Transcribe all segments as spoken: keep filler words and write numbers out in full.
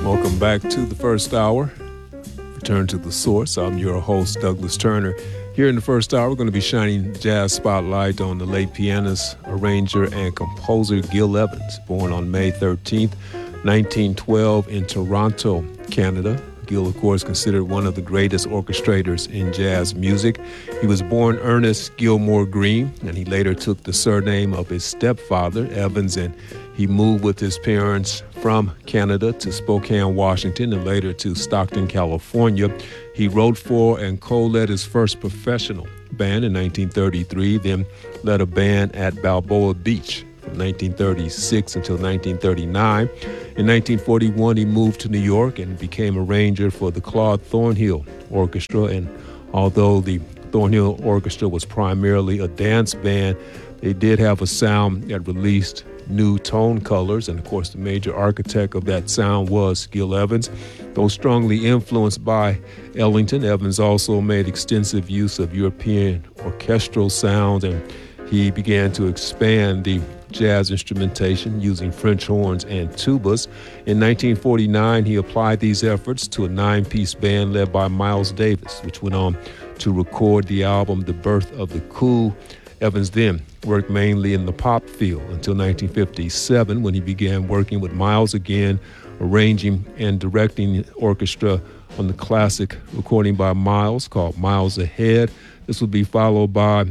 Welcome back to the first hour. Return to the source. I'm your host, Douglas Turner. Here in the first hour, we're going to be shining jazz spotlight on the late pianist, arranger, and composer Gil Evans, born on May thirteenth, nineteen twelve in Toronto, Canada. Gil, of course, considered one of the greatest orchestrators in jazz music. He was born Ernest Gilmore Green, and he later took the surname of his stepfather, Evans, and he moved with his parents from Canada to Spokane, Washington, and later to Stockton, California. He wrote for and co-led his first professional band in nineteen thirty-three, then led a band at Balboa Beach from nineteen thirty-six until nineteen thirty-nine. In nineteen forty-one, he moved to New York and became arranger for the Claude Thornhill Orchestra. And although the Thornhill Orchestra was primarily a dance band, they did have a sound that released new tone colors, and of course the major architect of that sound was Gil Evans. Though strongly influenced by Ellington, Evans also made extensive use of European orchestral sounds, and he began to expand the jazz instrumentation using French horns and tubas. In nineteen forty-nine, he applied these efforts to a nine-piece band led by Miles Davis, which went on to record the album The Birth of the Cool. Evans then worked mainly in the pop field until nineteen fifty-seven, when he began working with Miles again, arranging and directing the orchestra on the classic recording by Miles called Miles Ahead. This would be followed by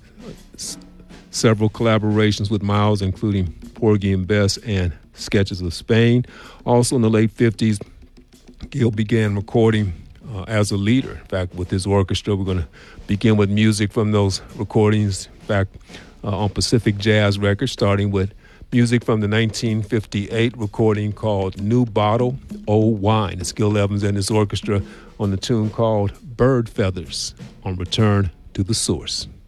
s- several collaborations with Miles, including Porgy and Bess and Sketches of Spain. Also in the late fifties, Gil began recording uh, as a leader. In fact, with his orchestra, we're going to begin with music from those recordings. In fact, uh, on Pacific Jazz Records, starting with music from the nineteen fifty-eight recording called New Bottle, Old Wine. It's Gil Evans and his orchestra on the tune called Bird Feathers on Return to the Source.